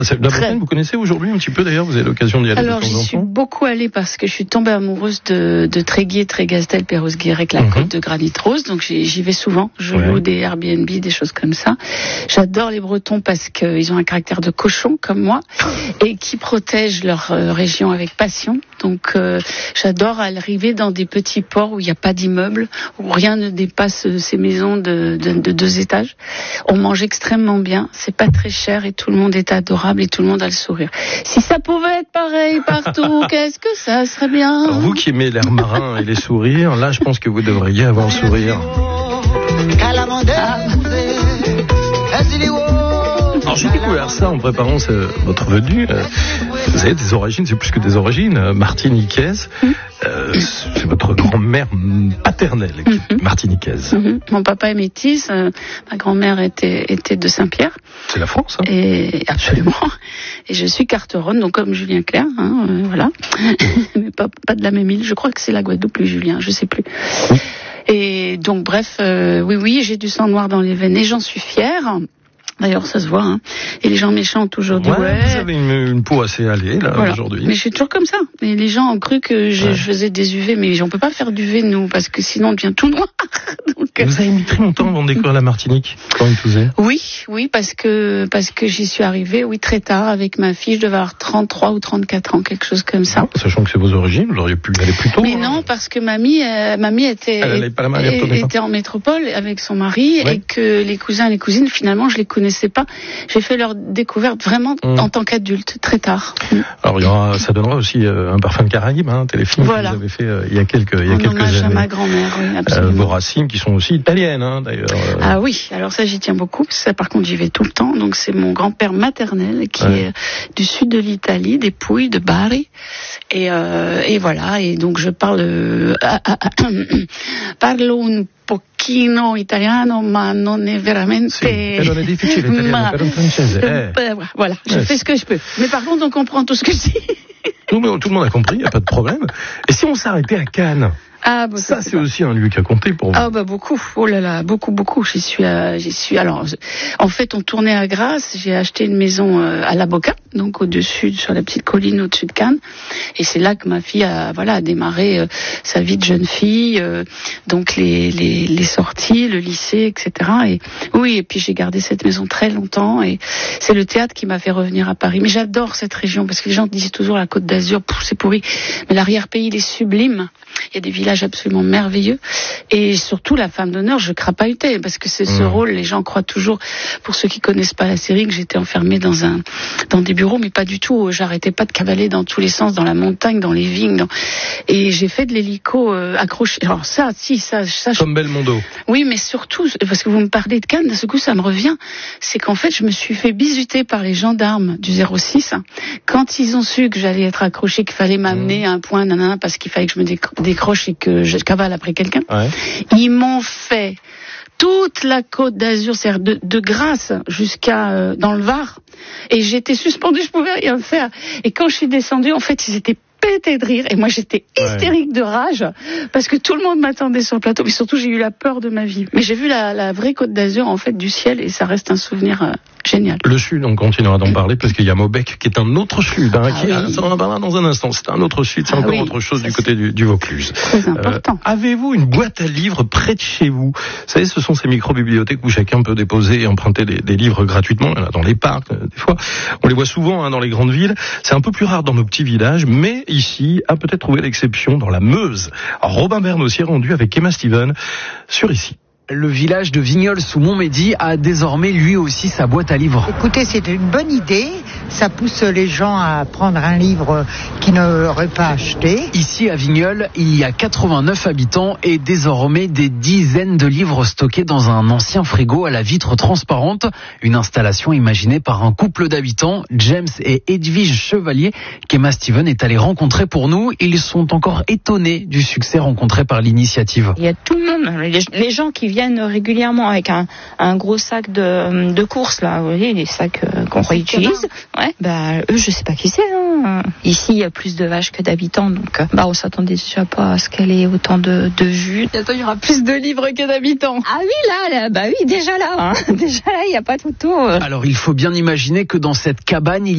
La Bretagne, vous connaissez aujourd'hui un petit peu d'ailleurs, vous avez l'occasion d'y aller de temps en temps? Alors j'y suis beaucoup allée parce que je suis tombée amoureuse de Tréguier, Trégastel, Perros-Guirec, la côte de Granit Rose, donc j'y vais souvent. Je loue des Airbnb, des choses comme ça. J'adore les Bretons parce qu'ils ont un caractère de cochon comme moi et qui protègent leur région avec passion. Donc j'adore arriver dans des petits ports où il n'y a pas d'immeubles, où rien ne dépasse ces maisons de 2 étages. On mange extrêmement bien, c'est pas très cher et tout le monde est adorable et tout le monde a le sourire. Si ça pouvait être pareil partout, qu'est-ce que ça serait bien. Alors vous qui aimez l'air marin et les sourires, là je pense que vous devriez avoir le sourire. Alors j'ai découvert ça en préparant votre venue. Vous avez des origines, c'est plus que des origines, martiniquaises. C'est votre grand-mère paternelle, martiniquaise. Mon papa est métisse, ma grand-mère était de Saint-Pierre. C'est la France, hein. Et absolument. Et je suis carteronne, donc comme Julien Clerc, voilà. Mais pas de la même île. Je crois que c'est la Guadeloupe, lui, Julien, je sais plus. Et donc bref, oui, j'ai du sang noir dans les veines et j'en suis fière. D'ailleurs, ça se voit, hein. Et les gens méchants ont toujours dit, Vous avez une peau assez allée, là, aujourd'hui. Mais je suis toujours comme ça. Et les gens ont cru que je faisais des UV, mais on peut pas faire d'UV, nous, parce que sinon on devient tout noir. Donc, vous avez mis très longtemps avant de découvrir la Martinique, quand vous faisiez? Oui, parce que j'y suis arrivée, très tard, avec ma fille. Je devais avoir 33 ou 34 ans, quelque chose comme ça. Sachant que c'est vos origines, vous auriez pu y aller plus tôt. Mais non, parce que mamie était en métropole avec son mari, et que les cousins et les cousines, finalement, je les connaissais pas. J'ai fait leur découverte vraiment en tant qu'adulte, très tard. Alors ça donnera aussi un parfum de Caraïbes, téléfilm que vous avez fait il y a quelques années. Hommage à ma grand-mère, oui, absolument. Vos racines qui sont aussi italiennes, d'ailleurs. Ah oui, alors ça j'y tiens beaucoup. Ça, par contre, j'y vais tout le temps. Donc c'est mon grand-père maternel qui est du sud de l'Italie, des Pouilles, de Bari. Et voilà. Et donc je parle parlo un pochino italiano, ma non è veramente... non è difficile italiano per un francese. Voilà, je fais ce que je peux. Mais par contre, on comprend tout ce que je dis. Tout le monde a compris, il n'y a pas de problème. Et si on s'arrêtait à Cannes? Ça, c'est aussi un lieu qui a compté pour vous. Beaucoup. Oh là là, beaucoup. J'y suis. Alors, en fait, on tournait à Grasse. J'ai acheté une maison à La Boca, donc au-dessus, sur la petite colline au-dessus de Cannes. Et c'est là que ma fille a démarré sa vie de jeune fille. Donc les sorties, le lycée, etc. Et puis j'ai gardé cette maison très longtemps. Et c'est le théâtre qui m'a fait revenir à Paris. Mais j'adore cette région parce que les gens disent toujours la Côte d'Azur, c'est pourri. Mais l'arrière-pays, il est sublime. Il y a des villages absolument merveilleux. Et surtout, la femme d'honneur, je crapahutais, parce que c'est ce rôle, les gens croient toujours, pour ceux qui connaissent pas la série, que j'étais enfermée dans des bureaux, mais pas du tout. J'arrêtais pas de cavaler dans tous les sens, dans la montagne, dans les vignes. Et j'ai fait de l'hélico accroché. Alors ça. Comme Belmondo. Oui, mais surtout, parce que vous me parlez de Cannes, d'un seul coup, ça me revient. C'est qu'en fait, je me suis fait bisuter par les gendarmes du 06. Quand ils ont su que j'allais être accrochée, qu'il fallait m'amener à un point, parce qu'il fallait que je me décroche et que je cavale après quelqu'un. Ils m'ont fait toute la Côte d'Azur, c'est-à-dire de Grasse jusqu'à dans le Var, et j'étais suspendue, je pouvais rien faire. Et quand je suis descendue, en fait, ils étaient pété de rire et moi j'étais hystérique de rage parce que tout le monde m'attendait sur le plateau, mais surtout j'ai eu la peur de ma vie. Mais j'ai vu la vraie Côte d'Azur en fait du ciel et ça reste un souvenir génial. Le sud, on continuera d'en parler parce qu'il y a Maubec qui est un autre sud, on en parlera dans un instant. C'est un autre sud, c'est encore autre chose du côté du Vaucluse. Très important. Avez-vous une boîte à livres près de chez vous? Vous savez, ce sont ces micro-bibliothèques où chacun peut déposer et emprunter des livres gratuitement. Dans les parcs, des fois, on les voit souvent dans les grandes villes. C'est un peu plus rare dans nos petits villages, mais ici a peut-être trouvé l'exception dans la Meuse. Alors, Robin Berne s'y est rendu avec Emma Steven sur Ici. Le village de Vignoles sous Montmédy a désormais lui aussi sa boîte à livres. Écoutez, c'est une bonne idée. Ça pousse les gens à prendre un livre qu'ils n'auraient pas acheté. Ici à Vignoles, il y a 89 habitants et désormais des dizaines de livres stockés dans un ancien frigo à la vitre transparente. Une installation imaginée par un couple d'habitants, James et Edwige Chevalier, qu'Emma Steven est allée rencontrer pour nous. Ils sont encore étonnés du succès rencontré par l'initiative. Il y a tout le monde, les gens qui viennent régulièrement avec un gros sac de courses là, vous voyez, les sacs qu'on réutilise. Eux, je sais pas qui c'est. Ici, il y a plus de vaches que d'habitants, donc on s'attendait déjà pas à ce qu'elle ait autant de vues. Bientôt, il y aura plus de livres que d'habitants. Ah oui, là, déjà là, il y a pas tout. Alors, il faut bien imaginer que dans cette cabane,